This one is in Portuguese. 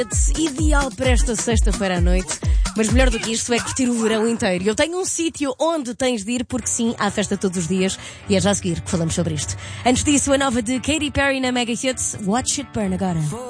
Ideal para esta sexta-feira à noite. Mas melhor do que isto é curtir o verão inteiro. Eu tenho um sítio onde tens de ir, porque sim, há festa todos os dias. E é já a seguir que falamos sobre isto. Antes disso, a nova de Katy Perry na Mega Hits, Watch It Burn agora.